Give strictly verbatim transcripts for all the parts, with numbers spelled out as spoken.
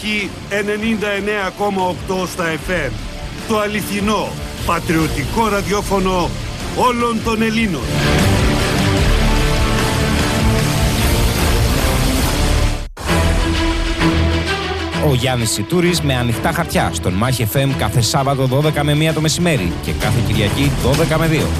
υπάρχει ενενήντα εννέα κόμμα οκτώ στα εφ εμ. Το αληθινό, πατριωτικό ραδιόφωνο όλων των Ελλήνων. Ο Γιάννης Σιτούρης με ανοιχτά χαρτιά στον Μάχη εφ εμ κάθε Σάββατο δώδεκα με μία το μεσημέρι και κάθε Κυριακή δώδεκα με δύο.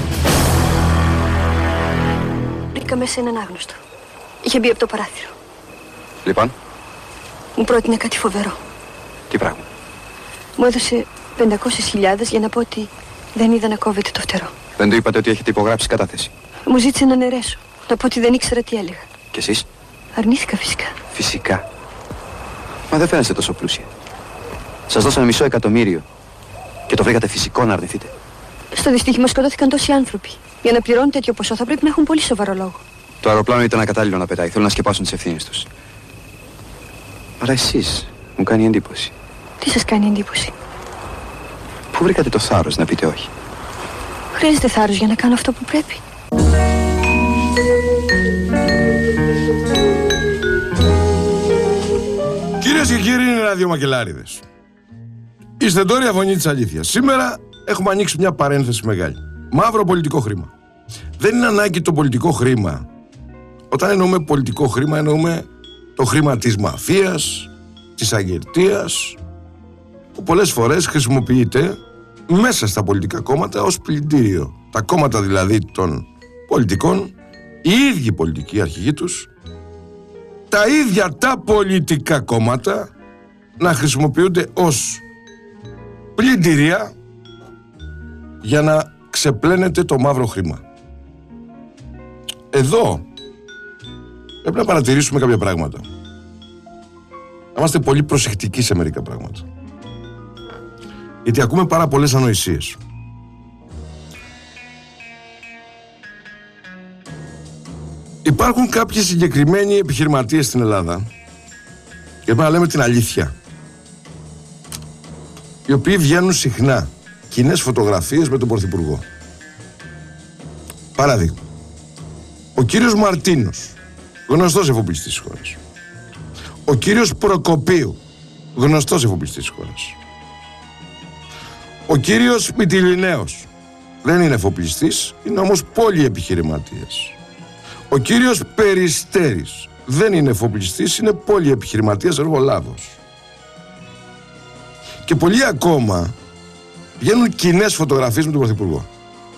Βρήκα μέσα έναν άγνωστο. Είχε μπει από το παράθυρο. Λοιπόν. Μου πρότεινε κάτι φοβερό. Τι πράγμα? Μου έδωσε πεντακόσιες χιλιάδες για να πω ότι δεν είδα να κόβεται το φτερό. Δεν του είπατε ότι έχετε υπογράψει κατάθεση? Μου ζήτησε να αναιρέσω. Να πω ότι δεν ήξερα τι έλεγα. Και εσείς? Αρνήθηκα φυσικά. Φυσικά. Μα δεν φαίνεστε τόσο πλούσια. Σας δώσανε μισό εκατομμύριο και το βρήκατε φυσικό να αρνηθείτε. Στο δυστύχημα σκοτώθηκαν τόσοι άνθρωποι. Για να πληρώνουν τέτοιο ποσό θα πρέπει να έχουν πολύ σοβαρό λόγο. Το αεροπλάνο ήταν ακατάλληλο να πετάει. Θέλουν να σκεπάσουν τις ευθύνες τους. Αλλά εσείς μου κάνει εντύπωση. Τι σας κάνει εντύπωση? Πού βρήκατε το θάρρος να πείτε όχι? Χρειάζεται θάρρος για να κάνω αυτό που πρέπει. Κυρίες και κύριοι, είναι ραδιομακελάριδες. Η στεντόρια φωνή της αλήθειας. Σήμερα έχουμε ανοίξει μια παρένθεση μεγάλη. Μαύρο πολιτικό χρήμα. Δεν είναι ανάγκη το πολιτικό χρήμα. Όταν εννοούμε πολιτικό χρήμα, εννοούμε το χρήμα της μαφίας, της αγγελτίας, που πολλές φορές χρησιμοποιείται μέσα στα πολιτικά κόμματα ως πλυντήριο. Τα κόμματα δηλαδή των πολιτικών, οι ίδιοι πολιτικοί αρχηγοί τους, τα ίδια τα πολιτικά κόμματα να χρησιμοποιούνται ως πλυντήρια για να ξεπλένεται το μαύρο χρήμα. Εδώ πρέπει να παρατηρήσουμε κάποια πράγματα. Να είμαστε πολύ προσεκτικοί σε μερικά πράγματα. Γιατί ακούμε πάρα πολλές ανοησίες. Υπάρχουν κάποιοι συγκεκριμένοι επιχειρηματίες στην Ελλάδα, και πρέπει να λέμε την αλήθεια, οι οποίοι βγαίνουν συχνά κοινές φωτογραφίες με τον Πρωθυπουργό. Παράδειγμα, ο κύριος Μαρτίνος, γνωστός εφοπλιστής της χώρας. Ο κύριος Προκοπίου, γνωστός εφοπλιστής της χώρας. Ο κύριος Μυτιληναίος, δεν είναι εφοπλιστής, είναι όμως πολυεπιχειρηματίας. Ο κύριος Περιστέρης, δεν είναι εφοπλιστής, είναι πολυεπιχειρηματίας εργολάβος. Και πολλοί ακόμα βγαίνουν κοινές φωτογραφίες με τον Πρωθυπουργό.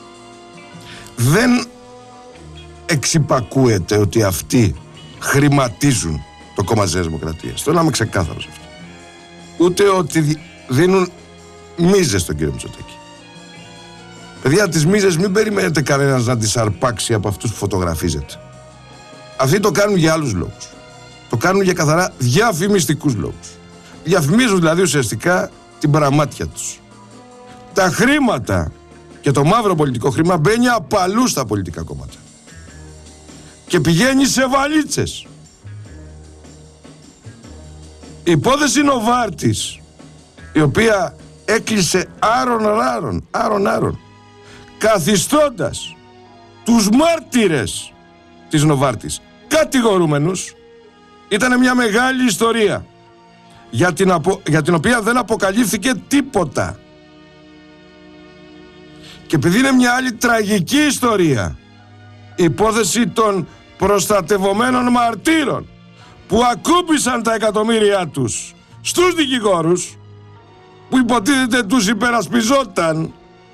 Δεν εξυπακούεται ότι αυτοί χρηματίζουν το κόμμα της Νέας Δημοκρατίας. Θέλω να είμαι ξεκάθαρος αυτό. Ούτε ότι δίνουν μίζες στον κύριο Μητσοτάκη. Παιδιά, τις μίζες μην περιμένετε κανένας να τις αρπάξει από αυτούς που φωτογραφίζετε. Αυτοί το κάνουν για άλλους λόγους. Το κάνουν για καθαρά διαφημιστικούς λόγους. Διαφημίζουν δηλαδή ουσιαστικά την πραμάτια τους. Τα χρήματα και το μαύρο πολιτικό χρήμα μπαίνει απαλού στα πολιτικά κόμματα. Και πηγαίνει σε βαλίτσες. Η υπόθεση Νοβάρτης, η οποία έκλεισε άρον-άρον, άρον-άρον, καθιστώντας τους μάρτυρες της Νοβάρτης κατηγορούμενους, ήταν μια μεγάλη ιστορία για την, απο... για την οποία δεν αποκαλύφθηκε τίποτα. Και επειδή είναι μια άλλη τραγική ιστορία, η υπόθεση των προστατευομένων μαρτύρων που ακούμπησαν τα εκατομμύρια τους στους δικηγόρους που υποτίθεται τους υπερασπιζόταν,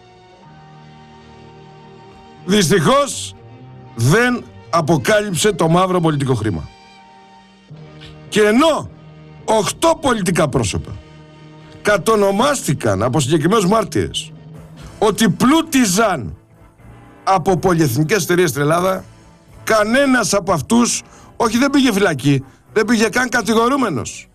δυστυχώς δεν αποκάλυψε το μαύρο πολιτικό χρήμα. Και ενώ οχτώ πολιτικά πρόσωπα κατονομάστηκαν από συγκεκριμένους μάρτυρες ότι πλούτιζαν από πολυεθνικές εταιρείες στην Ελλάδα, κανένας από αυτούς όχι δεν πήγε φυλακή, δεν πήγε καν κατηγορούμενος.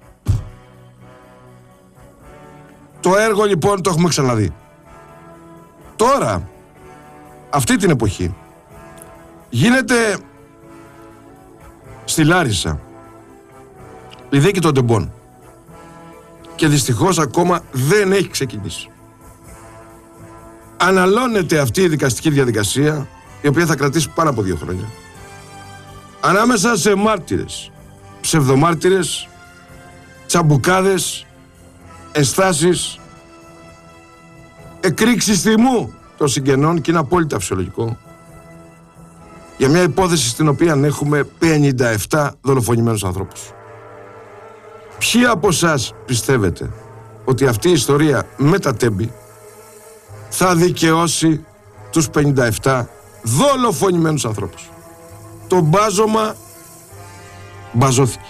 Το έργο λοιπόν το έχουμε ξαναδεί. Τώρα, αυτή την εποχή, γίνεται στη Λάρισα η δίκη των τεμπών και δυστυχώς ακόμα δεν έχει ξεκινήσει. Αναλώνεται αυτή η δικαστική διαδικασία, η οποία θα κρατήσει πάνω από δύο χρόνια, ανάμεσα σε μάρτυρες, ψευδομάρτυρες τσαμπουκάδες, ενστάσεις, εκρήξεις θυμού των συγγενών, και είναι απόλυτα φυσιολογικό, για μια υπόθεση στην οποία έχουμε πενήντα επτά δολοφονημένους ανθρώπους. Ποιοι από εσάς πιστεύετε ότι αυτή η ιστορία με τα τέμπη θα δικαιώσει τους πενήντα επτά δολοφονημένους ανθρώπους? Το μπάζωμα μπαζώθηκε.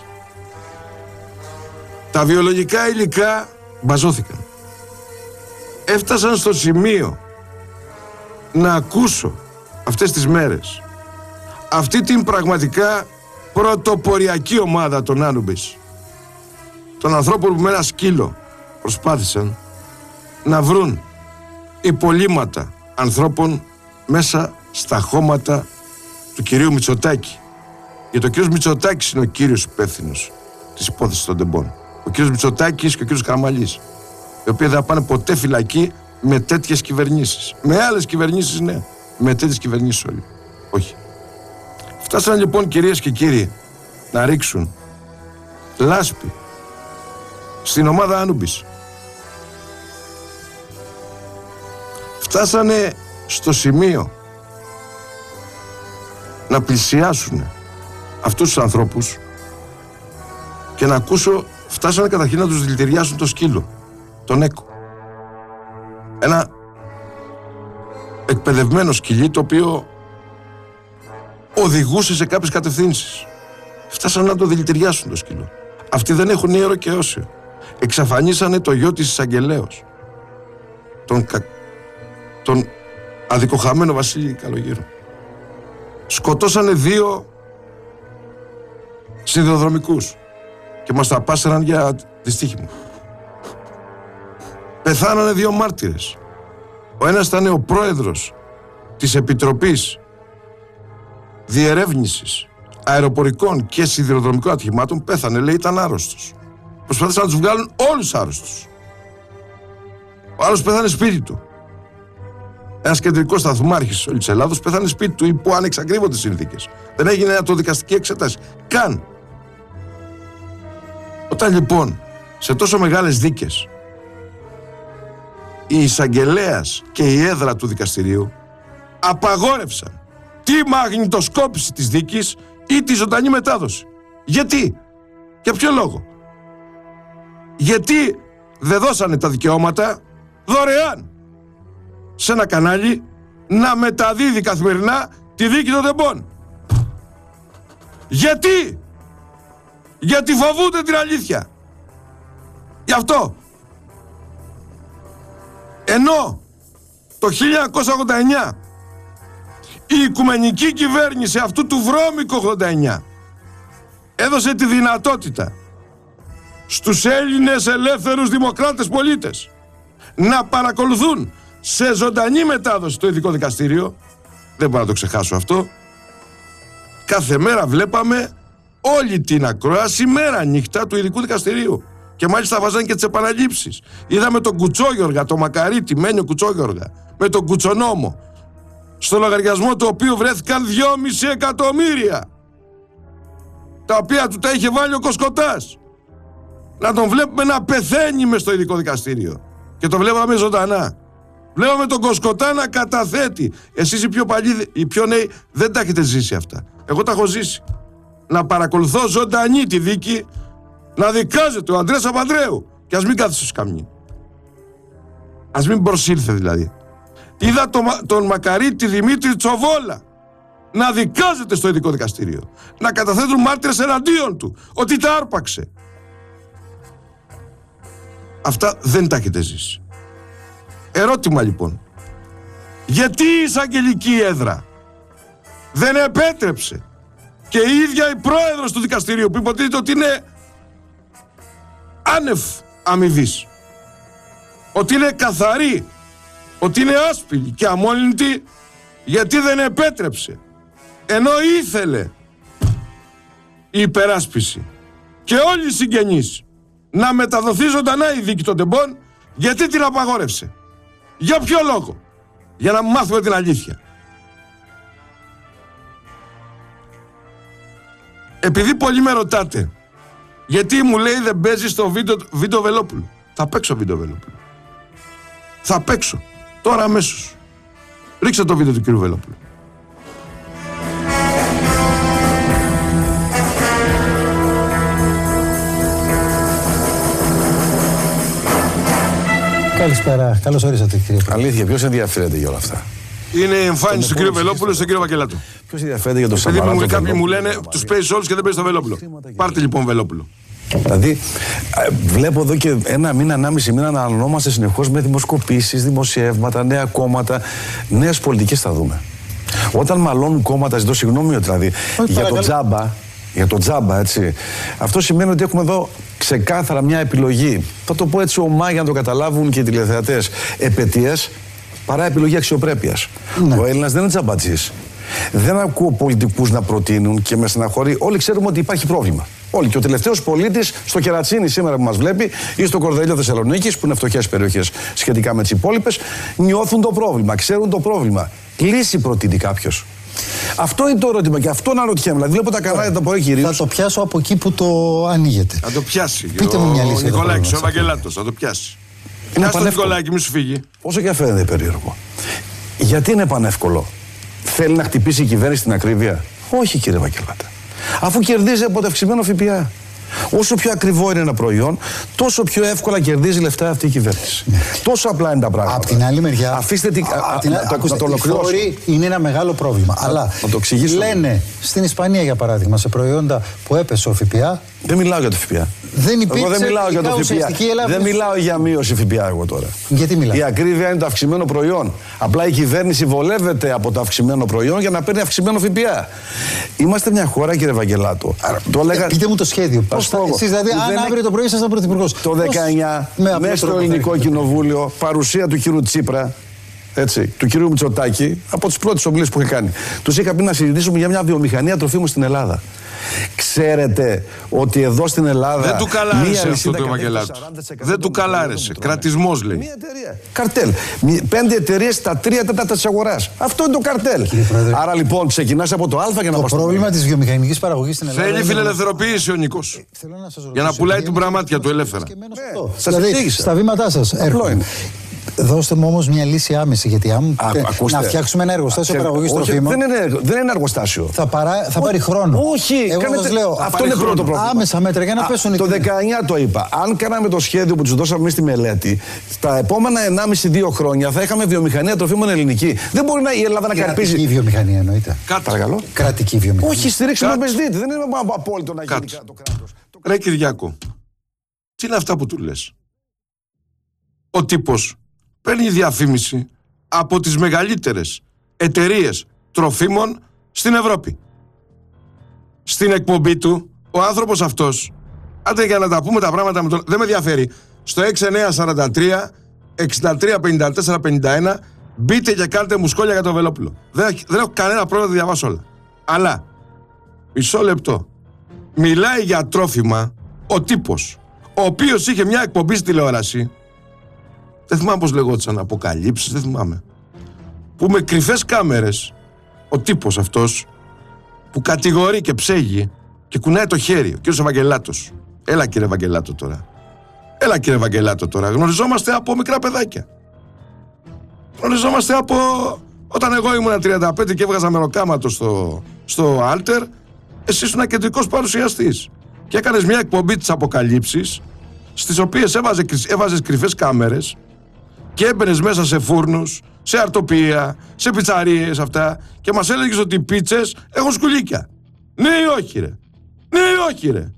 Τα βιολογικά υλικά μπαζώθηκαν. Έφτασαν στο σημείο να ακούσω αυτές τις μέρες αυτή την πραγματικά πρωτοποριακή ομάδα των Άνουμπις, των ανθρώπων που με ένα σκύλο προσπάθησαν να βρουν υπολείμματα ανθρώπων μέσα στα χώματα του κυρίου Μητσοτάκη. Γιατί ο κύριος Μητσοτάκης είναι ο κύριος υπεύθυνος της υπόθεσης των τεμπών. Ο κύριος Μητσοτάκης και ο κύριος Καραμαλής, οι οποίοι δεν θα πάνε ποτέ φυλακή με τέτοιες κυβερνήσεις. Με άλλες κυβερνήσεις, ναι. Με τέτοιες κυβερνήσεις όλοι. Όχι. Φτάσαν λοιπόν, κυρίες και κύριοι, να ρίξουν λάσπη στην ομάδα Άνουμπις. Φτάσανε στο σημείο να πλησιάσουν αυτούς τους ανθρώπους και να ακούσω, φτάσανε καταρχήν να τους δηλητηριάσουν το σκύλο, τον Έκο. Ένα εκπαιδευμένο σκυλί, το οποίο οδηγούσε σε κάποιες κατευθύνσεις. Φτάσανε να το δηλητηριάσουν το σκύλο. Αυτοί δεν έχουν ιερό και όσιο. Εξαφανίσανε το γιο της εισαγγελέως, τον, κα... τον αδικοχαμένο Βασίλη Καλογύρου. Σκοτώσανε δύο σιδηροδρομικούς και μας τα πάσεραν για δυστύχημα. Πεθάνανε δύο μάρτυρες. Ο ένας ήταν ο πρόεδρος της Επιτροπής Διερεύνησης Αεροπορικών και Σιδηροδρομικών Ατυχημάτων. Πέθανε, λέει, ήταν άρρωστος. Προσπάθησαν να τους βγάλουν όλους άρρωστους. Ο άλλος πέθανε σπίτι του. Ένας κεντρικός σταθμάρχης όλης της Ελλάδος πέθανε σπίτι του υπό ανεξακρίβωτες συνθήκες. Δεν έγινε ατοδικαστική εξέταση. Καν. Όταν λοιπόν σε τόσο μεγάλες δίκες η εισαγγελέας και η έδρα του δικαστηρίου απαγόρευσαν τη μαγνητοσκόπηση της δίκης ή τη ζωντανή μετάδοση. Γιατί? Για ποιο λόγο? Γιατί δεν δώσανε τα δικαιώματα δωρεάν σε ένα κανάλι να μεταδίδει καθημερινά τη δίκη των τεμπών? Γιατί? Γιατί φοβούνται την αλήθεια. Γι' αυτό. Ενώ το χίλια εννιακόσια ογδόντα εννιά η οικουμενική κυβέρνηση αυτού του βρώμικου ογδόντα εννιά έδωσε τη δυνατότητα στους Έλληνες ελεύθερους δημοκράτες πολίτες να παρακολουθούν σε ζωντανή μετάδοση το ειδικό δικαστήριο, δεν μπορώ να το ξεχάσω αυτό, κάθε μέρα βλέπαμε όλη την ακρόαση μέρα νύχτα του ειδικού δικαστηρίου. Και μάλιστα βάζανε και τις επαναλήψεις. Είδαμε τον Κουτσόγιοργα, τον Μακαρίτη, Μένιο Κουτσόγιοργα, με τον Κουτσονόμο, στο λογαριασμό του οποίου βρέθηκαν δυόμισι εκατομμύρια, τα οποία του τα είχε βάλει ο Κοσκοτάς. Να τον βλέπουμε να πεθαίνει μες στο ειδικό δικαστήριο. Και το βλέπαμε ζωντανά. Βλέπαμε τον Κοσκοτά να καταθέτει. Εσείς οι πιο παλιοί, οι πιο νέοι, δεν τα έχετε ζήσει αυτά. Εγώ τα έχω ζήσει. Να παρακολουθώ ζωντανή τη δίκη, να δικάζεται ο Ανδρέας Παπανδρέου. Και ας μην κάθεσε στο σκαμνί. Ας μην προσήλθε δηλαδή. Είδα τον, τον Μακαρίτη Δημήτρη Τσοβόλα να δικάζεται στο ειδικό δικαστήριο. Να καταθέτουν μάρτυρες εναντίον του. Ότι τα άρπαξε. Αυτά δεν τα έχετε ζήσει. Ερώτημα λοιπόν. Γιατί η εισαγγελική έδρα δεν επέτρεψε και η ίδια η πρόεδρος του δικαστηρίου, που υποτίθεται ότι είναι άνευ αμοιβής, ότι είναι καθαρή, ότι είναι άσπηλη και αμόλυντη, γιατί δεν επέτρεψε, ενώ ήθελε η υπεράσπιση και όλοι οι συγγενείς να μεταδοθεί ζωντανά η δίκη των τεμπών, γιατί την απαγόρευσε? Για ποιο λόγο? Για να μάθουμε την αλήθεια. Επειδή πολλοί με ρωτάτε Γιατί μου λέει δεν παίζει στο βίντεο, βίντεο Βελόπουλου. Θα παίξω βίντεο Βελόπουλου. Θα παίξω. Τώρα αμέσως. Ρίξτε το βίντεο του κύριου Βελόπουλου. Καλησπέρα. Καλώς ορίσατε, κύριε Πρόεδρε. Αλήθεια, ποιος ενδιαφέρεται για όλα αυτά? Είναι η εμφάνιση του κύριου Βελόπουλου στον κύριο Βακελάτο. Ποιος ενδιαφέρεται για το Επειδή Σαμαρά? μου, κάποιοι μου λένε τους παίζεις όλους και δεν παίζεις το Βελόπουλο. Πάρτε λοιπόν Βελόπουλο. Δηλαδή, βλέπω εδώ και ένα μήνα, ενάμιση μήνα να αναλωνόμαστε συνεχώς με δημοσκοπήσεις, δημοσιεύματα, νέα κόμματα, νέες πολιτικές θα δούμε. Όταν μαλώνουν κόμματα, ζητώ συγγνώμη δηλαδή, Όχι, για το τζάμπα, για το τζάμπα, έτσι. Αυτό σημαίνει ότι έχουμε εδώ ξεκάθαρα μια επιλογή. Θα το πω έτσι ομά για να το καταλάβουν και οι τηλεθεατές. Επαιτίας παρά επιλογή αξιοπρέπειας. Ναι. Ο Έλληνας δεν είναι τζαμπατζής. Δεν ακούω πολιτικούς να προτείνουν και με στεναχωρεί. Όλοι ξέρουμε ότι υπάρχει πρόβλημα. Όλοι. Και ο τελευταίος πολίτης στο Κερατσίνι σήμερα που μας βλέπει ή στο Κορδέλιο Θεσσαλονίκης, που είναι φτωχές περιοχές σχετικά με τις υπόλοιπες, νιώθουν το πρόβλημα, ξέρουν το πρόβλημα. Λύση προτείνει κάποιος. Αυτό είναι το ερώτημα και αυτό να ρωτιέμαι. Δηλαδή, βλέπω τα κανάλια τα πρωί κυρίως. Θα το πιάσω από εκεί που το ανοίγετε. Θα το πιάσει. Πείτε ο... μου μια λύση. Ο Νικολάκης, ο Βαγγελάτος, θα το πιάσει. Είναι το Νικολάκη, μη σου φύγει. Όσο και φαίνεται περίεργο. Γιατί είναι πανεύκολο? Θέλει να χτυπήσει η κυβέρνηση την ακρίβεια? Όχι, κύριε Βαγγελάτα. Αφού κερδίζει από το αυξημένο ΦΠΑ. Όσο πιο ακριβό είναι ένα προϊόν, τόσο πιο εύκολα κερδίζει λεφτά αυτή η κυβέρνηση. Ναι. Τόσο απλά είναι τα πράγματα. Απ' την άλλη μεριά, αφήστε την. Α, την, α, ακούστε, να το ολοκληρώσω. Είναι ένα μεγάλο πρόβλημα. Α, αλλά να το εξηγήσω. Λένε στην Ισπανία, για παράδειγμα, σε προϊόντα που έπεσε ο ΦΠΑ. Δεν μιλάω για το ΦΠΑ. Δεν υπήρξε. Εγώ δεν μιλάω για το ΦΠΑ. Δεν μιλάω για μείωση ΦΠΑ εγώ τώρα. Γιατί μιλάω? Η ακρίβεια είναι το αυξημένο προϊόν. Απλά η κυβέρνηση βολεύεται από το αυξημένο προϊόν για να παίρνει αυξημένο ΦΠΑ. Είμαστε μια χώρα, κύριε Βαγγελάτο. Το λέγα... Πείτε μου το σχέδιο. Πώς θα... Εσείς δηλαδή, αν δεν... αύριο το πρωί ήσασταν πρωθυπουργός. Το δεκαεννιά, μέσα στο Ελληνικό Κοινοβούλιο, παρουσία του κύριου Τσίπρα, έτσι, του κυρίου Μητσοτάκη, από τις πρώτες ομιλίες που είχε κάνει. Τους είχα πει να συζητήσουμε για μια βιομηχανία τροφίμων στην Ελλάδα. Ξέρετε ότι εδώ στην Ελλάδα. Δεν του καλάρεσε αυτό το Βαγγελάτο. Δεν του καλάρεσε. Κρατισμός λέει. Μια εταιρεία. Καρτέλ. Πέντε εταιρείες στα τρία τέταρτα της αγοράς. Αυτό είναι το καρτέλ. Άρα λοιπόν ξεκινάς από το Α για να πας. Το πρόβλημα της βιομηχανικής παραγωγής στην Ελλάδα. Θέλει φιλελευθερωποίηση ο Νίκος. Για να πουλάει την πραμάτια του ελεύθερα. Δηλαδή, στα βήματά σας. Έρχομαι. Δώστε μου όμως μια λύση άμεση, γιατί αν να φτιάξουμε ένα εργοστάσιο παραγωγής τροφίμων. Δεν είναι, δεν είναι εργοστάσιο. Θα, παρά, θα πάρει χρόνο. Όχι, εγώ κάνετε, σας λέω. Αυτό είναι πρώτο πρόβλημα. Άμεσα μέτρα για να Α, πέσουν οι Το δεκαεννιά το είπα. Αν κάναμε το σχέδιο που τους δώσαμε εμείς στη μελέτη, στα επόμενα ενάμιση δύο χρόνια θα είχαμε βιομηχανία τροφίμων ελληνική. Δεν μπορεί να, η Ελλάδα να καρπίζει. Κρατική βιομηχανία εννοείται. Παρακαλώ. Κρατική βιομηχανία. Όχι, στηρίξουμε με δείτε. Δεν είναι απόλυτο να γίνει το κράτος. Ρε Κυριάκο, τι είναι αυτά που του λες? Ο τύπος παίρνει διαφήμιση από τις μεγαλύτερες εταιρείες τροφίμων στην Ευρώπη. Στην εκπομπή του, ο άνθρωπος αυτός, άντε για να τα πούμε τα πράγματα με τον... δεν με ενδιαφέρει. Στο έξι εννιά τέσσερα τρία εξήντα τρία πενήντα τέσσερα πενήντα ένα μπείτε και κάντε μου σχόλια για το Βελόπουλο. Δεν, δεν έχω κανένα πρόβλημα να διαβάσω όλα. Αλλά, μισό λεπτό. Μιλάει για τρόφιμα ο τύπος, ο οποίος είχε μια εκπομπή στη τηλεόραση. Δεν θυμάμαι πώς λεγόταν, αποκαλύψεις, δεν θυμάμαι. Που με κρυφές κάμερες, ο τύπος αυτός, που κατηγορεί και ψέγει και κουνάει το χέρι, ο κύριος Ευαγγελάτος. Έλα κύριε Ευαγγελάτο τώρα. Έλα κύριε Ευαγγελάτο τώρα. Γνωριζόμαστε από μικρά παιδάκια. Γνωριζόμαστε από... Όταν εγώ ήμουν τριάντα πέντε και έβγαζα μεροκάματο στο, στο Άλτερ, εσύ ήσουν κεντρικός παρουσιαστής. Και έκανες μια εκπομπή της αποκαλύψης, στις οποίες έβαζε, έβαζες κρυφές κάμερες και έμπαινες μέσα σε φούρνους, σε αρτοπία, σε πιτσαρίες αυτά και μας έλεγες ότι οι πίτσες έχουν σκουλίκια. Ναι ή όχι ρε? Ναι ή όχι ρε?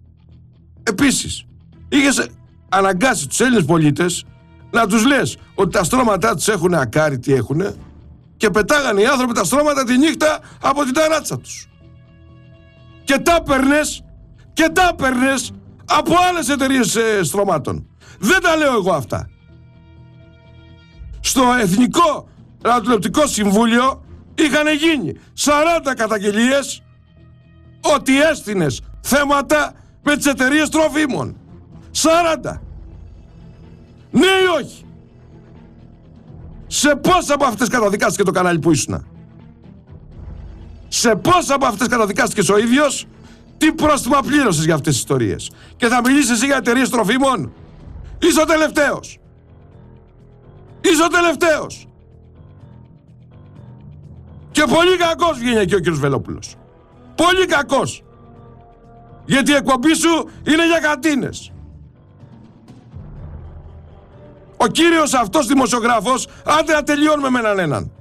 Επίσης, είχες αναγκάσει τους Έλληνες πολίτες να τους λες ότι τα στρώματά τους έχουν ακάρι, τι έχουνε, και πετάγανε οι άνθρωποι τα στρώματα τη νύχτα από την ταράτσα τους. Και τα παίρνες, και τα παίρνες από άλλες εταιρείες ε, στρωμάτων. Δεν τα λέω εγώ αυτά. Στο Εθνικό Ραδιοτηλεοπτικό Συμβούλιο είχαν γίνει σαράντα καταγγελίες ότι έστεινες θέματα με τις εταιρείες τροφίμων. σαράντα. Ναι ή όχι? Σε πόσα από αυτές καταδικάστηκε το κανάλι που ήσουνα? Σε πόσα από αυτές καταδικάστηκες ο ίδιος Τι πρόστιμα πλήρωσες για αυτές τις ιστορίες? Και θα μιλήσεις εσύ για εταιρείες τροφίμων? Είσαι ο τελευταίος. Είσαι ο τελευταίος. Και πολύ κακός βγαίνει εκεί ο κύριος Βελόπουλος. Πολύ κακός. Γιατί η εκπομπή σου είναι για κατίνες. Ο κύριος αυτός δημοσιογράφος, άντε να τελειώνουμε με έναν έναν,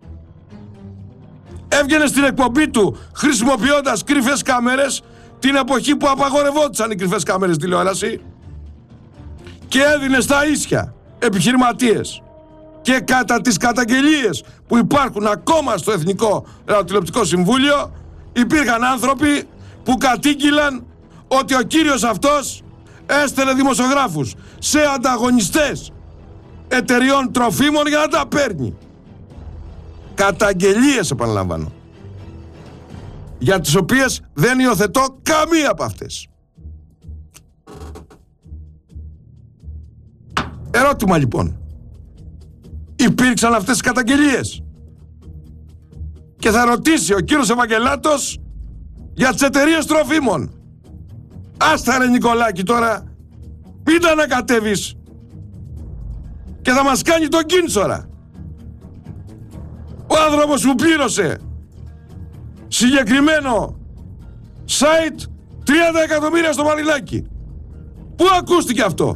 έβγαινε στην εκπομπή του χρησιμοποιώντας κρυφές κάμερες την εποχή που απαγορευόντουσαν οι κρυφές κάμερες τηλεόραση και έδινε στα ίσια επιχειρηματίες. Και κατά τις καταγγελίες που υπάρχουν ακόμα στο Εθνικό Ραδιοτηλεοπτικό Συμβούλιο, υπήρχαν άνθρωποι που κατήγγυλαν ότι ο κύριος αυτός έστελνε δημοσιογράφους σε ανταγωνιστές εταιριών τροφίμων για να τα παίρνει. Καταγγελίες, επαναλαμβάνω, για τις οποίες δεν υιοθετώ καμία από αυτές. Ερώτημα λοιπόν, υπήρξαν αυτές τις καταγγελίες? Και θα ρωτήσει ο κύριος Ευαγγελάτος για τις εταιρείες τροφίμων. Άστα ρε Νικολάκη τώρα, μην τα ανακατεύεις και θα μας κάνει τον κίντσορα. Ο άνθρωπος που πλήρωσε συγκεκριμένο site τριάντα εκατομμύρια στο Μαρινάκι. Πού ακούστηκε αυτό?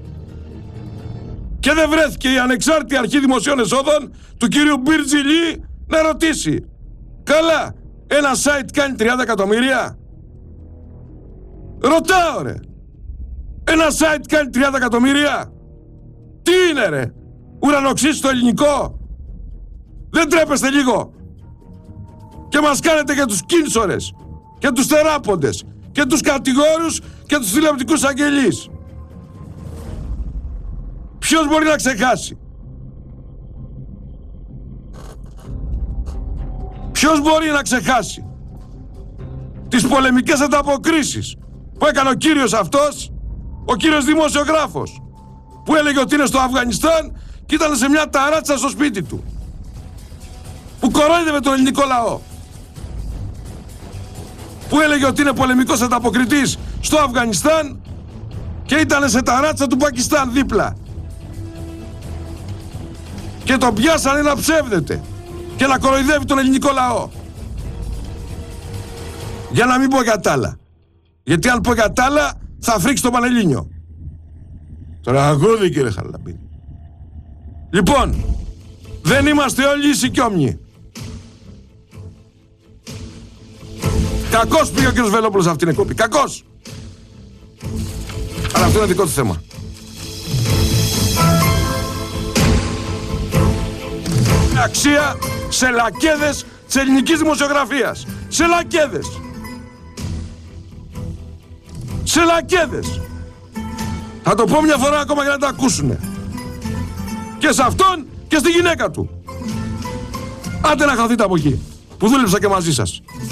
Και δεν βρέθηκε η ανεξάρτητη αρχή δημοσίων εσόδων του κυρίου Μπιρτζιλή να ρωτήσει, καλά, ένα site κάνει τριάντα εκατομμύρια? Ρωτάω ρε, ένα site κάνει τριάντα εκατομμύρια? Τι είναι ρε, ουρανοξύς στο ελληνικό? Δεν τρέπεστε λίγο? Και μας κάνετε και τους κίνσορες και τους θεράποντες και τους κατηγόρους και τους τηλεοπτικούς αγγελείς. Ποιος μπορεί να ξεχάσει? Ποιος μπορεί να ξεχάσει τις πολεμικές ανταποκρίσεις που έκανε ο κύριος αυτός, ο κύριος δημοσιογράφος, που έλεγε ότι είναι στο Αφγανιστάν και ήταν σε μια ταράτσα στο σπίτι του, που κορόιδευε τον ελληνικό λαό, που έλεγε ότι είναι πολεμικός ανταποκριτής στο Αφγανιστάν και ήταν σε ταράτσα του Πακιστάν δίπλα, και τον πιάσανε να ψεύδεται και να κοροϊδεύει τον ελληνικό λαό. Για να μην πω για τ' άλλα, γιατί αν πω για τ' άλλα θα φρίξει το Πανελλήνιο. Τραγούδι κύριε Χαραλαμπίδη. Λοιπόν, δεν είμαστε όλοι ίσοι και όμοιοι. Κακός πήγε ο κύριος Βελόπουλος αυτήν την εκπομπή. Κακός. Αλλά αυτό είναι δικό του θέμα. Αξία σε λακέδες της ελληνικής δημοσιογραφίας. Σε λακέδες. Σε λακέδες. Θα το πω μια φορά ακόμα για να τα ακούσουνε. Και σε αυτόν και στη γυναίκα του. Άντε να χαθείτε από εκεί που δούλεψα και μαζί σας.